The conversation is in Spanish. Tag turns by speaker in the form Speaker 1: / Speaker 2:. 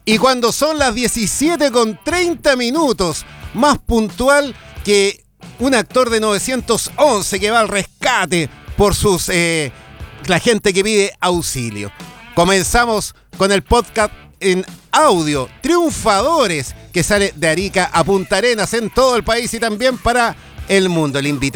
Speaker 1: Y cuando son las 17:30, más puntual que un actor de 911 que va al rescate por la gente que pide auxilio. Comenzamos con el podcast en audio, Triunfadores, que sale de Arica a Punta Arenas en todo el país y también para el mundo. El invitado